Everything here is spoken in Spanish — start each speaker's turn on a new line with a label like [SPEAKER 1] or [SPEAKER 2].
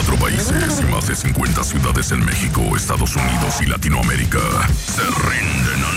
[SPEAKER 1] 24 países y más de 50 ciudades en México, Estados Unidos y Latinoamérica se rinden